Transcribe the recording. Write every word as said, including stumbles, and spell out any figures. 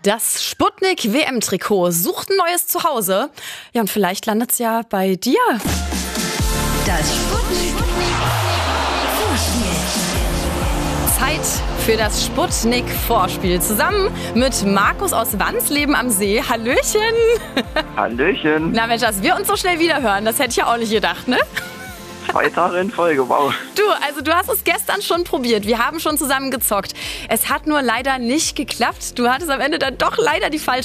Das Sputnik W M-Trikot sucht ein neues Zuhause. Ja, und vielleicht landet's ja bei dir. Das Sputnik Vorspiel. Zeit für das Sputnik-Vorspiel. Zusammen mit Markus aus Wansleben am See. Hallöchen. Hallöchen. Na Mensch, dass wir uns so schnell wiederhören, das hätte ich ja auch nicht gedacht, ne? Zwei Tage in Folge, wow. Du, also du hast es gestern schon probiert. Wir haben schon zusammen gezockt. Es hat nur leider nicht geklappt. Du hattest am Ende dann doch leider die falsche